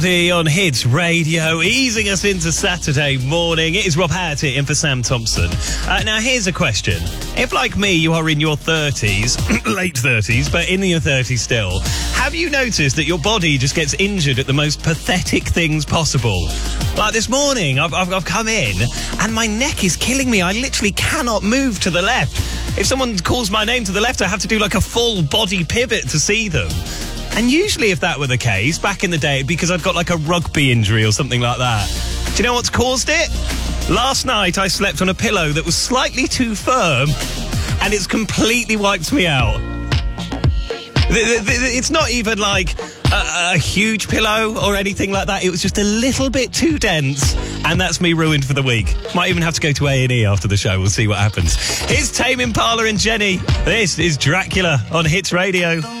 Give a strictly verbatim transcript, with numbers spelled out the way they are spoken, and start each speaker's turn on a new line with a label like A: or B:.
A: On Hits Radio, easing us into Saturday morning. It is Rob Hattie in for Sam Thompson. Uh, now, here's a question. If, like me, you are in your thirties, late thirties, but in your thirties still, have you noticed that your body just gets injured at the most pathetic things possible? Like this morning, I've, I've, I've come in, and my neck is killing me. I literally cannot move to the left. If someone calls my name to the left, I have to do like a full body pivot to see them. And usually if that were the case, back in the day, because I've got like a rugby injury or something like that. Do you know what's caused it? Last night I slept on a pillow that was slightly too firm, and it's completely wiped me out. It's not even like a, a huge pillow or anything like that. It was just a little bit too dense, and that's me ruined for the week. Might even have to go to A and E after the show. We'll see what happens. Here's Tame Impala and Jenny. This is Dracula on Hits Radio.